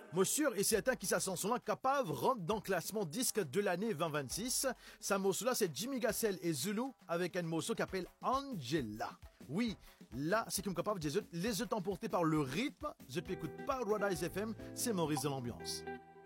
Moi sûr et certain qui s'ascension là capable rentre dans le classement disque de l'année 2026. Sa morceau là c'est Jimmy Gassel et Zulu avec un morceau qui s'appelle Angela. Oui, là c'est comme capable les autres emportés par le rythme. Je t'écoute pas Paradise FM, c'est Maurice de l'ambiance.